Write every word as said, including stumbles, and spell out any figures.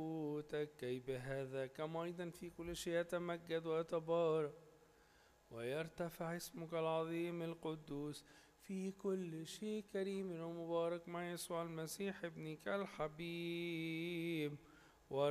ملكوتك، كي بهذا كما أيضا في كل شيء يتمجد ويتبارك ويرتفع اسمك العظيم القدوس في كل شيء كريم ومبارك مع يسوع المسيح ابنك الحبيب